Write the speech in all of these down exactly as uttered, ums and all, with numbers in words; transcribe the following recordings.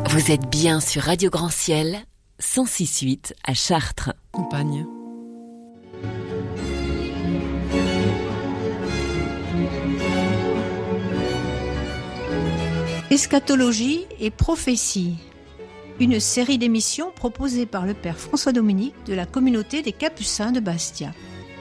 Vous êtes bien sur Radio Grand Ciel, cent six virgule huit à Chartres. Campagne. Eschatologie et prophétie. Une série d'émissions proposée par le père François Dominique de la communauté des Capucins de Bastia.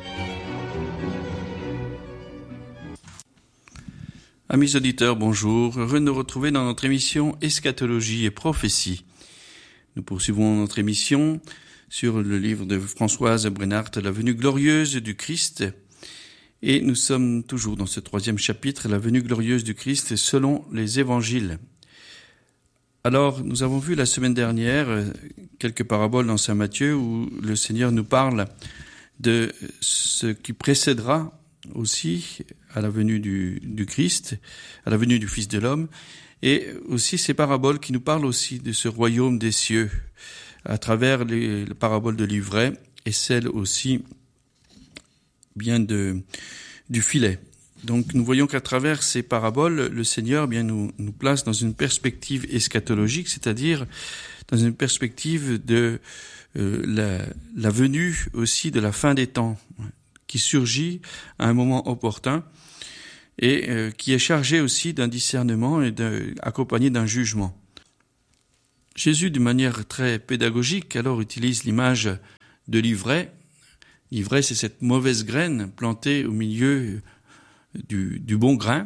Amis auditeurs, bonjour. Heureux de nous retrouver dans notre émission Eschatologie et prophétie. Nous poursuivons notre émission sur le livre de Françoise Brenhardt, La venue glorieuse du Christ. Et nous sommes toujours dans ce troisième chapitre, La venue glorieuse du Christ selon les évangiles. Alors, nous avons vu la semaine dernière quelques paraboles dans Saint Matthieu où le Seigneur nous parle de ce qui précédera aussi à la venue du, du Christ, à la venue du Fils de l'homme, et aussi ces paraboles qui nous parlent aussi de ce royaume des cieux, à travers les, les paraboles de l'ivraie et celles aussi bien de du filet. Donc nous voyons qu'à travers ces paraboles, le Seigneur bien nous nous place dans une perspective eschatologique, c'est-à-dire dans une perspective de euh, la, la venue aussi de la fin des temps, qui surgit à un moment opportun et euh, qui est chargé aussi d'un discernement et de, accompagné d'un jugement. Jésus, d'une manière très pédagogique, alors utilise l'image de l'ivraie. L'ivraie, c'est cette mauvaise graine plantée au milieu du, du bon grain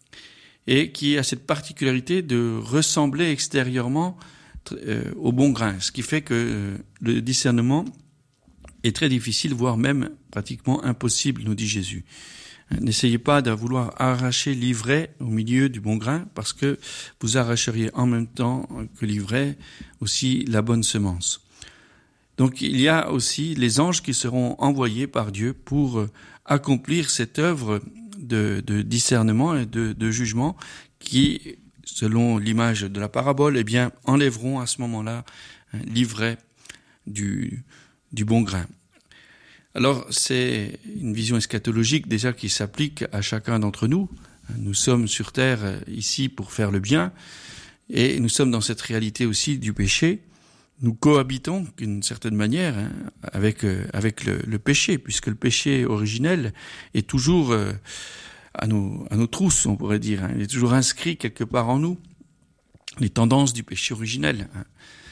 et qui a cette particularité de ressembler extérieurement euh, au bon grain, ce qui fait que euh, le discernement est très difficile, voire même pratiquement impossible, nous dit Jésus. N'essayez pas de vouloir arracher l'ivraie au milieu du bon grain, parce que vous arracheriez en même temps que l'ivraie aussi la bonne semence. Donc il y a aussi les anges qui seront envoyés par Dieu pour accomplir cette œuvre de, de discernement et de, de jugement qui, selon l'image de la parabole, eh bien enlèveront à ce moment-là l'ivraie du du bon grain. Alors, c'est une vision eschatologique déjà qui s'applique à chacun d'entre nous. Nous sommes sur terre ici pour faire le bien et nous sommes dans cette réalité aussi du péché. Nous cohabitons d'une certaine manière hein, avec euh, avec le, le péché, puisque le péché originel est toujours euh, à nos à nos trousses, on pourrait dire. Hein. Il est toujours inscrit quelque part en nous, les tendances du péché originel. Hein.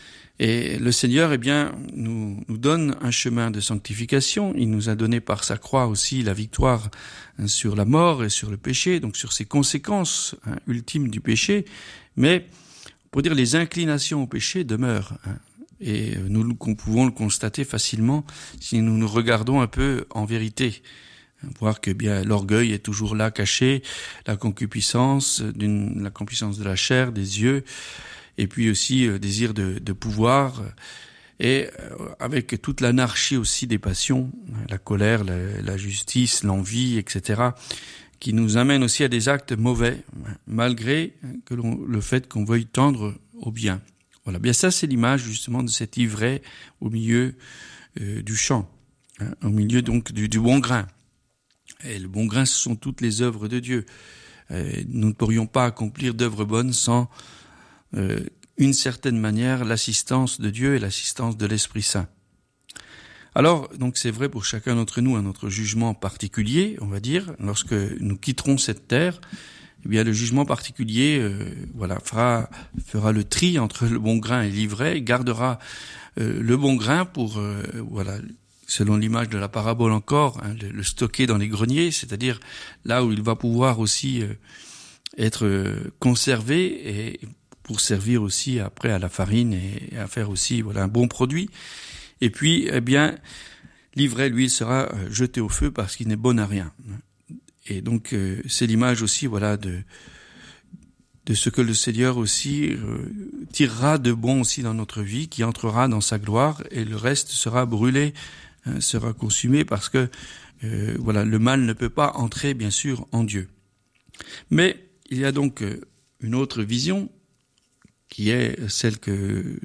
Et le Seigneur, eh bien, nous, nous donne un chemin de sanctification. Il nous a donné par sa croix aussi la victoire hein, sur la mort et sur le péché, donc sur ces conséquences hein, ultimes du péché. Mais, pour dire, les inclinations au péché demeurent. Hein, et nous, nous pouvons le constater facilement si nous nous regardons un peu en vérité. Voir que bien l'orgueil est toujours là caché, la concupiscence, d'une, la concupiscence de la chair, des yeux, et puis aussi euh, désir de, de pouvoir, et euh, avec toute l'anarchie aussi des passions, la colère, la, la justice, l'envie, et cetera, qui nous amène aussi à des actes mauvais, malgré que l'on, le fait qu'on veuille tendre au bien. Voilà, bien ça c'est l'image justement de cette ivraie au milieu euh, du champ, hein, au milieu donc du, du bon grain. Et le bon grain, ce sont toutes les œuvres de Dieu. Euh, nous ne pourrions pas accomplir d'œuvres bonnes sans Euh, une certaine manière l'assistance de Dieu et l'assistance de l'Esprit Saint. Alors, donc c'est vrai pour chacun d'entre nous, à notre jugement particulier, on va dire, lorsque nous quitterons cette terre, eh bien le jugement particulier, euh, voilà, fera fera le tri entre le bon grain et l'ivraie, gardera euh, le bon grain pour, euh, voilà, selon l'image de la parabole encore, hein, le, le stocker dans les greniers, c'est-à-dire là où il va pouvoir aussi euh, être euh, conservé et pour servir aussi après à la farine et à faire aussi voilà un bon produit. Et puis, eh bien, l'ivraie, lui, il sera jeté au feu parce qu'il n'est bon à rien. Et donc, euh, c'est l'image aussi, voilà, de de ce que le Seigneur aussi euh, tirera de bon aussi dans notre vie, qui entrera dans sa gloire, et le reste sera brûlé, hein, sera consumé parce que euh, voilà, le mal ne peut pas entrer, bien sûr, en Dieu. Mais il y a donc euh, une autre vision qui est celle que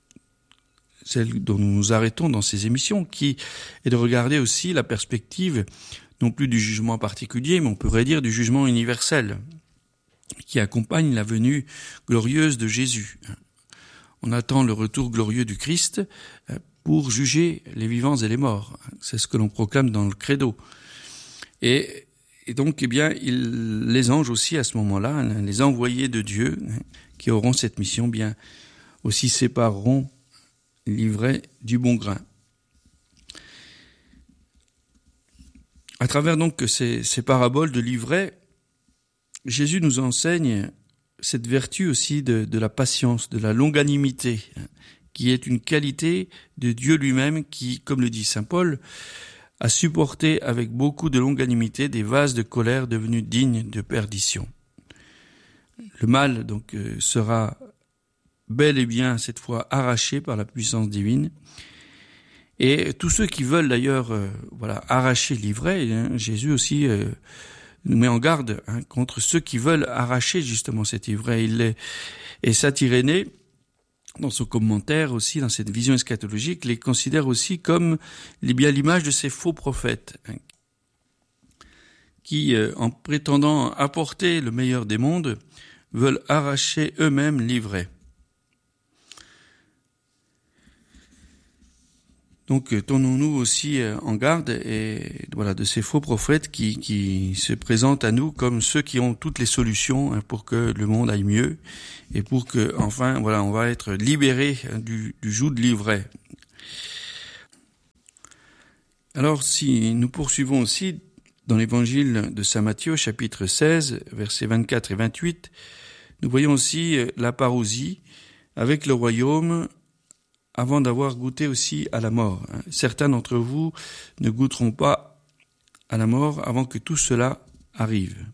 celle dont nous nous arrêtons dans ces émissions, qui est de regarder aussi la perspective non plus du jugement particulier, mais on pourrait dire du jugement universel, qui accompagne la venue glorieuse de Jésus. on attend le retour glorieux du Christ pour juger les vivants et les morts. C'est ce que l'on proclame dans le credo. Et, et donc, eh bien, il, les anges aussi, à ce moment-là, les envoyés de Dieu, qui auront cette mission, bien, aussi sépareront l'ivraie du bon grain. À travers donc ces, ces paraboles de l'ivraie, Jésus nous enseigne cette vertu aussi de, de la patience, de la longanimité, qui est une qualité de Dieu lui-même qui, comme le dit saint Paul, a supporté avec beaucoup de longanimité des vases de colère devenus dignes de perdition. Le mal donc sera bel et bien cette fois arraché par la puissance divine. Et tous ceux qui veulent d'ailleurs euh, voilà arracher l'ivraie, hein, Jésus aussi euh, nous met en garde hein, contre ceux qui veulent arracher justement cette ivraie. Il est, et saint Irénée, dans son commentaire aussi, dans cette vision eschatologique, les considère aussi comme eh bien l'image de ces faux prophètes hein, qui, euh, en prétendant apporter le meilleur des mondes, veulent arracher eux-mêmes l'ivraie. Donc, tenons-nous aussi en garde et voilà de ces faux prophètes qui, qui se présentent à nous comme ceux qui ont toutes les solutions pour que le monde aille mieux et pour que, enfin, voilà, on va être libéré du, du joug de l'ivraie. Alors, si nous poursuivons aussi dans l'évangile de saint Matthieu, chapitre seize, versets vingt-quatre et vingt-huit, nous voyons aussi la parousie avec le royaume avant d'avoir goûté aussi à la mort. Certains d'entre vous ne goûteront pas à la mort avant que tout cela arrive.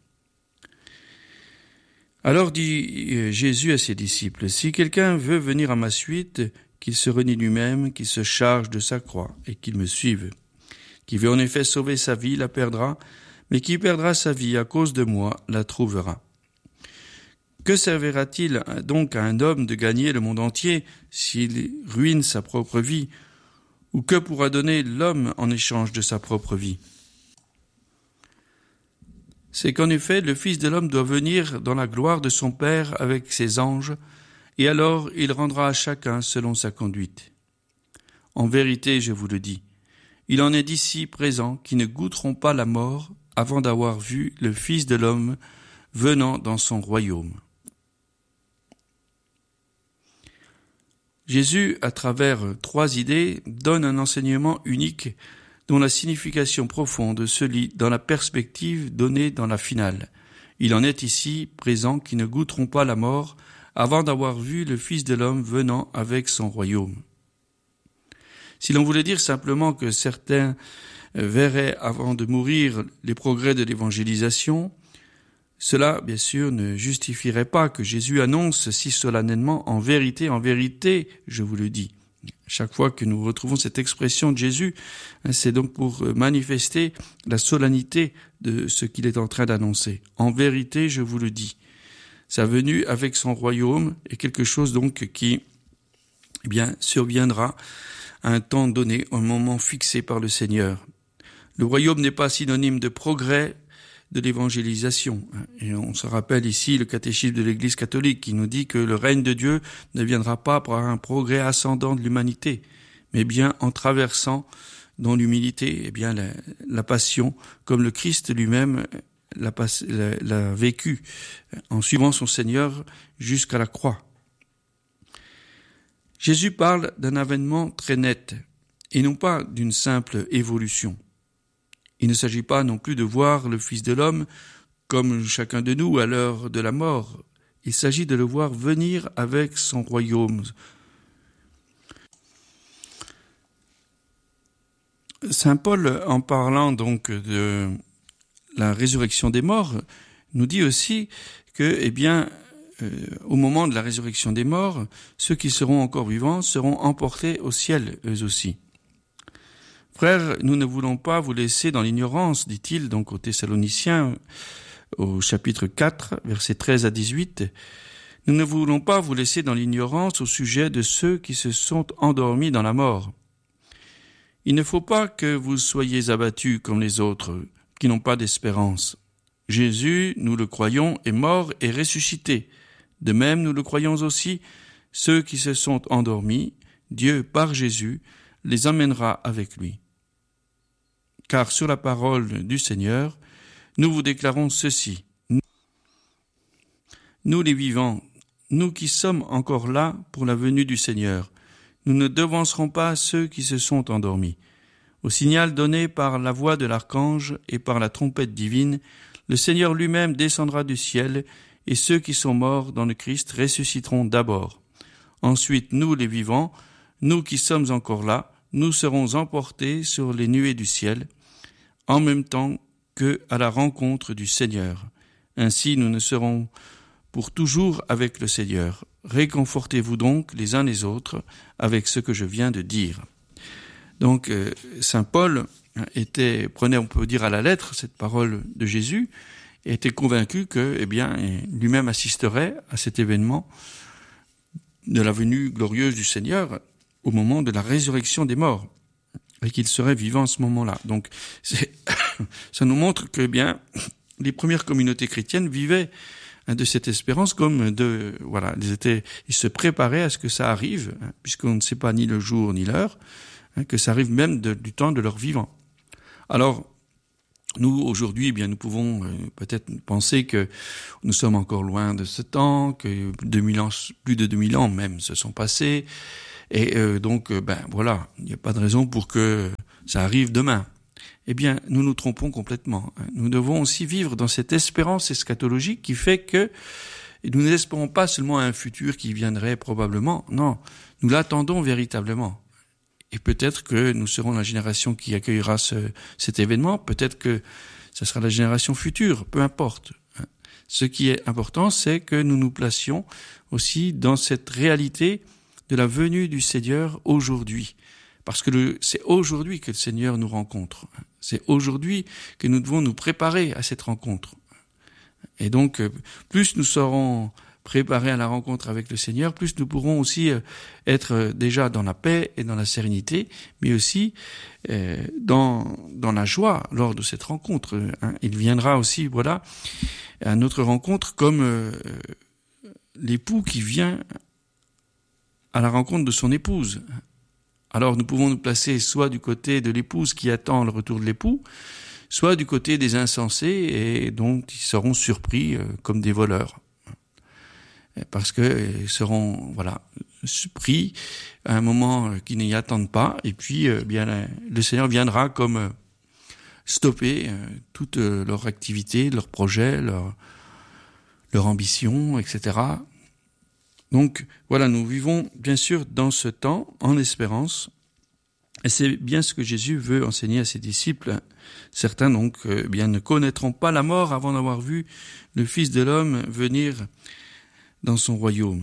Alors dit Jésus à ses disciples, « Si quelqu'un veut venir à ma suite, qu'il se renie lui-même, qu'il se charge de sa croix et qu'il me suive. Qui veut en effet sauver sa vie, la perdra, mais qui perdra sa vie à cause de moi, la trouvera. » Que servira-t-il donc à un homme de gagner le monde entier s'il ruine sa propre vie? Ou que pourra donner l'homme en échange de sa propre vie? C'est qu'en effet, le Fils de l'homme doit venir dans la gloire de son Père avec ses anges, et alors il rendra à chacun selon sa conduite. En vérité, je vous le dis, il en est d'ici présents qui ne goûteront pas la mort avant d'avoir vu le Fils de l'homme venant dans son royaume. Jésus, à travers trois idées, donne un enseignement unique dont la signification profonde se lit dans la perspective donnée dans la finale. Il en est ici présents qui ne goûteront pas la mort avant d'avoir vu le Fils de l'homme venant avec son royaume. Si l'on voulait dire simplement que certains verraient avant de mourir les progrès de l'évangélisation, cela, bien sûr, ne justifierait pas que Jésus annonce si solennellement « En vérité, en vérité, je vous le dis ». Chaque fois que nous retrouvons cette expression de Jésus, c'est donc pour manifester la solennité de ce qu'il est en train d'annoncer. « En vérité, je vous le dis ». Sa venue avec son royaume est quelque chose donc qui eh bien, surviendra à un temps donné, au moment fixé par le Seigneur. Le royaume n'est pas synonyme de progrès de l'évangélisation. Et on se rappelle ici le catéchisme de l'Église catholique qui nous dit que le règne de Dieu ne viendra pas par un progrès ascendant de l'humanité, mais bien en traversant dans l'humilité eh bien la, la passion, comme le Christ lui-même l'a, l'a, l'a vécu en suivant son Seigneur jusqu'à la croix. Jésus parle d'un avènement très net et non pas d'une simple évolution. Il ne s'agit pas non plus de voir le Fils de l'homme comme chacun de nous à l'heure de la mort. Il s'agit de le voir venir avec son royaume. Saint Paul, en parlant donc de la résurrection des morts, nous dit aussi que, eh bien, euh, au moment de la résurrection des morts, ceux qui seront encore vivants seront emportés au ciel, eux aussi. Frères, nous ne voulons pas vous laisser dans l'ignorance, dit-il donc aux Thessaloniciens, au chapitre quatre, versets treize à dix-huit. Nous ne voulons pas vous laisser dans l'ignorance au sujet de ceux qui se sont endormis dans la mort. Il ne faut pas que vous soyez abattus comme les autres, qui n'ont pas d'espérance. Jésus, nous le croyons, est mort et ressuscité. De même, nous le croyons aussi, Ceux qui se sont endormis, Dieu, par Jésus, les emmènera avec lui. Car sur la parole du Seigneur, nous vous déclarons ceci. Nous les vivants, nous qui sommes encore là pour la venue du Seigneur, nous ne devancerons pas ceux qui se sont endormis. Au signal donné par la voix de l'archange et par la trompette divine, le Seigneur lui-même descendra du ciel, et ceux qui sont morts dans le Christ ressusciteront d'abord. Ensuite, nous les vivants, nous qui sommes encore là, nous serons emportés sur les nuées du ciel, en même temps que à la rencontre du Seigneur. Ainsi, nous ne serons pour toujours avec le Seigneur. Réconfortez-vous donc les uns les autres avec ce que je viens de dire. Donc, euh, saint Paul était, prenait, on peut dire à la lettre, cette parole de Jésus, et était convaincu que, eh bien, lui-même assisterait à cet événement de la venue glorieuse du Seigneur au moment de la résurrection des morts, et qu'il serait vivant à ce moment-là. Donc, c'est, ça nous montre que, eh bien, les premières communautés chrétiennes vivaient de cette espérance comme de, voilà, ils étaient, ils se préparaient à ce que ça arrive, hein, puisqu'on ne sait pas ni le jour ni l'heure, hein, que ça arrive même de, du temps de leur vivant. Alors, nous, aujourd'hui, eh bien, nous pouvons euh, peut-être penser que nous sommes encore loin de ce temps, que deux mille ans, plus de deux mille ans même se sont passés, et euh, donc, euh, ben voilà, il n'y a pas de raison pour que ça arrive demain. Eh bien, nous nous trompons complètement. Nous devons aussi vivre dans cette espérance eschatologique qui fait que nous n'espérons pas seulement un futur qui viendrait probablement, non, nous l'attendons véritablement. Et peut-être que nous serons la génération qui accueillera ce, cet événement, peut-être que ce sera la génération future, peu importe. Ce qui est important, c'est que nous nous placions aussi dans cette réalité de la venue du Seigneur aujourd'hui. Parce que le, c'est aujourd'hui que le Seigneur nous rencontre. C'est aujourd'hui que nous devons nous préparer à cette rencontre. Et donc, plus nous serons préparés à la rencontre avec le Seigneur, plus nous pourrons aussi être déjà dans la paix et dans la sérénité, mais aussi euh, dans dans la joie lors de cette rencontre. Hein. Il viendra aussi, voilà, à notre rencontre comme euh, l'époux qui vient à la rencontre de son épouse. Alors nous pouvons nous placer soit du côté de l'épouse qui attend le retour de l'époux, soit du côté des insensés et donc ils seront surpris euh, comme des voleurs. Parce qu'ils seront, voilà, pris à un moment qu'ils n'y attendent pas, et puis euh, bien le Seigneur viendra comme euh, stopper euh, toute euh, leur activité, leurs projets, leur, leur ambition, et cetera. Donc voilà, nous vivons bien sûr dans ce temps en espérance, et c'est bien ce que Jésus veut enseigner à ses disciples. Certains donc euh, bien ne connaîtront pas la mort avant d'avoir vu le Fils de l'homme venir dans son royaume.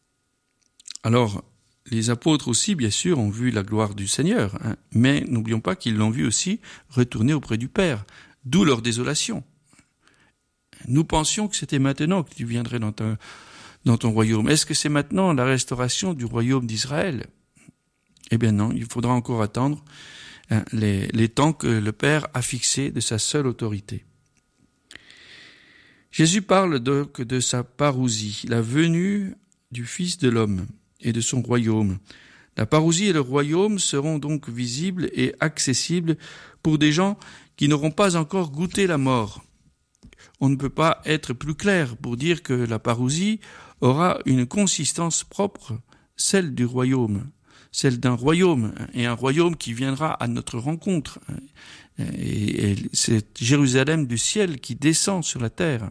Alors, les apôtres aussi, bien sûr, ont vu la gloire du Seigneur, hein, mais n'oublions pas qu'ils l'ont vu aussi retourner auprès du Père, d'où leur désolation. Nous pensions que c'était maintenant que tu viendrais dans ton, dans ton royaume. Est-ce que c'est maintenant la restauration du royaume d'Israël ? Eh bien non, il faudra encore attendre hein, les, les temps que le Père a fixés de sa seule autorité. Jésus parle donc de sa parousie, la venue du Fils de l'homme et de son royaume. La parousie et le royaume seront donc visibles et accessibles pour des gens qui n'auront pas encore goûté la mort. On ne peut pas être plus clair pour dire que la parousie aura une consistance propre, celle du royaume, celle d'un royaume, et un royaume qui viendra à notre rencontre. Et, et c'est Jérusalem du ciel qui descend sur la terre.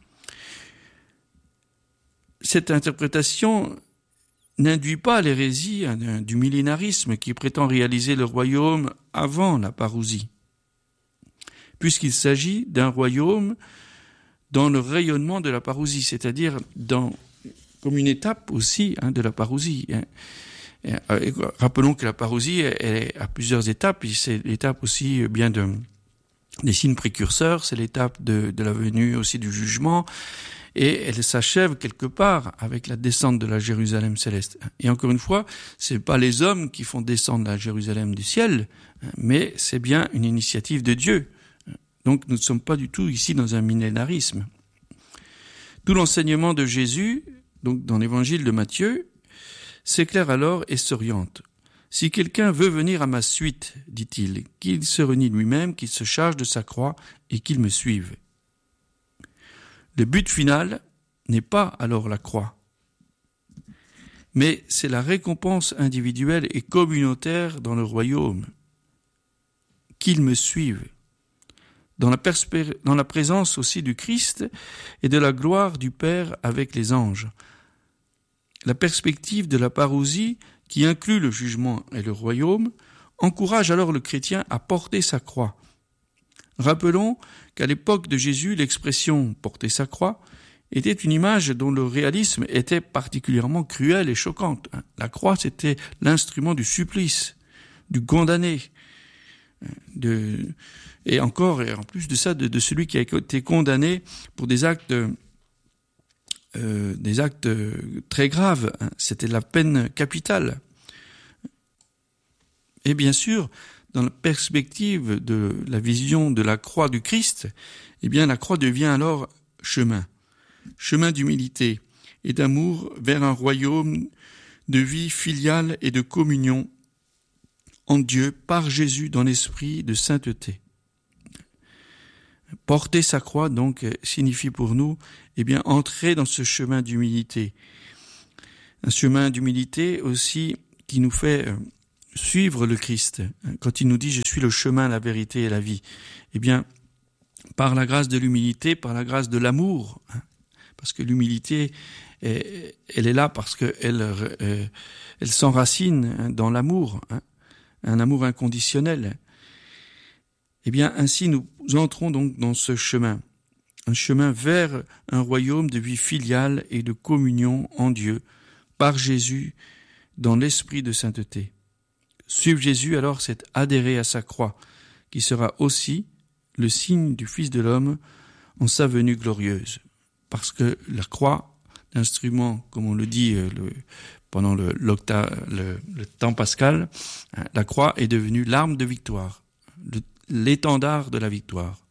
Cette interprétation n'induit pas l'hérésie hein, du millénarisme qui prétend réaliser le royaume avant la parousie, puisqu'il s'agit d'un royaume dans le rayonnement de la parousie, c'est-à-dire dans, comme une étape aussi hein, de la parousie. Hein. Et, et, rappelons que la parousie elle est à plusieurs étapes, et c'est l'étape aussi bien de, des signes précurseurs, c'est l'étape de, de la venue aussi du jugement, et elle s'achève quelque part avec la descente de la Jérusalem céleste. Et encore une fois, c'est pas les hommes qui font descendre la Jérusalem du ciel, mais c'est bien une initiative de Dieu. Donc nous ne sommes pas du tout ici dans un millénarisme. Tout l'enseignement de Jésus, donc dans l'évangile de Matthieu, s'éclaire alors et s'oriente. Si quelqu'un veut venir à ma suite, dit-il, qu'il se renie lui-même, qu'il se charge de sa croix et qu'il me suive. Le but final n'est pas alors la croix, mais c'est la récompense individuelle et communautaire dans le royaume. Qu'il me suive, dans la, perspe- dans la présence aussi du Christ et de la gloire du Père avec les anges. La perspective de la parousie, qui inclut le jugement et le royaume, encourage alors le chrétien à porter sa croix. Rappelons qu'à l'époque de Jésus, l'expression « porter sa croix » était une image dont le réalisme était particulièrement cruel et choquante. La croix, c'était l'instrument du supplice, du condamné, de, et encore, et en plus de ça, de, de celui qui a été condamné pour des actes, euh, des actes très graves. C'était la peine capitale. Et bien sûr, dans la perspective de la vision de la croix du Christ, eh bien, la croix devient alors chemin. Chemin d'humilité et d'amour vers un royaume de vie filiale et de communion en Dieu par Jésus dans l'esprit de sainteté. Porter sa croix, donc, signifie pour nous, eh bien, entrer dans ce chemin d'humilité. Un chemin d'humilité aussi qui nous fait suivre le Christ. Quand il nous dit « Je suis le chemin, la vérité et la vie », eh bien, par la grâce de l'humilité, par la grâce de l'amour, parce que l'humilité, elle est là parce qu'elle elle s'enracine dans l'amour, un amour inconditionnel. Eh bien, ainsi nous entrons donc dans ce chemin, un chemin vers un royaume de vie filiale et de communion en Dieu, par Jésus, dans l'esprit de sainteté. Suivre Jésus, alors, c'est adhérer à sa croix, qui sera aussi le signe du Fils de l'homme en sa venue glorieuse. Parce que la croix, l'instrument, comme on le dit le, pendant le, le, le temps pascal, la croix est devenue l'arme de victoire, le, l'étendard de la victoire.